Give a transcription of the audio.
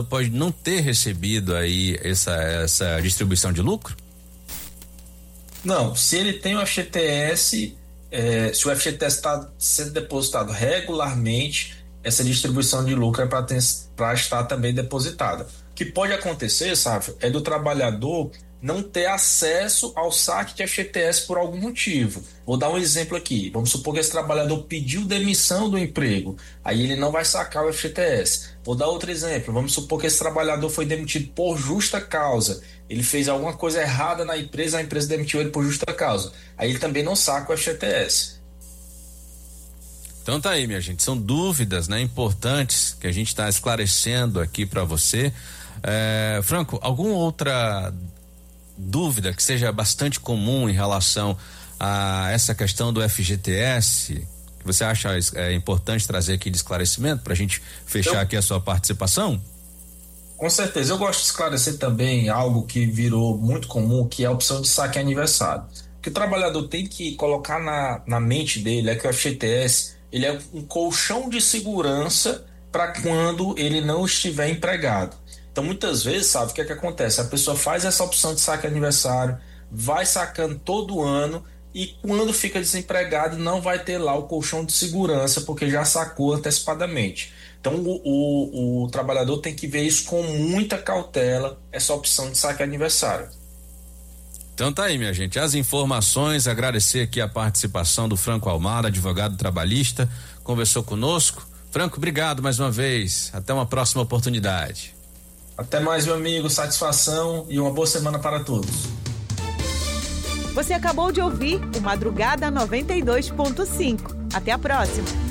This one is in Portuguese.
pode não ter recebido aí essa distribuição de lucro? Não, se ele tem o FGTS, se o FGTS está sendo depositado regularmente, essa distribuição de lucro é para estar também depositada. O que pode acontecer, sabe, é do trabalhador não ter acesso ao saque de FGTS por algum motivo. Vou dar um exemplo aqui. Vamos supor que esse trabalhador pediu demissão do emprego, aí ele não vai sacar o FGTS. Vou dar outro exemplo. Vamos supor que esse trabalhador foi demitido por justa causa. Ele fez alguma coisa errada na empresa, a empresa demitiu ele por justa causa. Aí ele também não saca o FGTS. Então tá aí, minha gente, são dúvidas, né, importantes que a gente está esclarecendo aqui para você. Franco, alguma outra dúvida que seja bastante comum em relação a essa questão do FGTS, que você acha importante trazer aqui de esclarecimento para a gente fechar aqui a sua participação? Com certeza, eu gosto de esclarecer também algo que virou muito comum, que é a opção de saque aniversário. O que o trabalhador tem que colocar na mente dele é que o FGTS ele é um colchão de segurança para quando ele não estiver empregado. Então, muitas vezes, sabe, o que é que acontece? A pessoa faz essa opção de saque aniversário, vai sacando todo ano e quando fica desempregado não vai ter lá o colchão de segurança porque já sacou antecipadamente. Então, o trabalhador tem que ver isso com muita cautela, essa opção de saque aniversário. Então tá aí, minha gente, as informações, agradecer aqui a participação do Franco Almada, advogado trabalhista, conversou conosco. Franco, obrigado mais uma vez, até uma próxima oportunidade. Até mais, meu amigo, satisfação e uma boa semana para todos. Você acabou de ouvir o Madrugada 92.5. Até a próxima.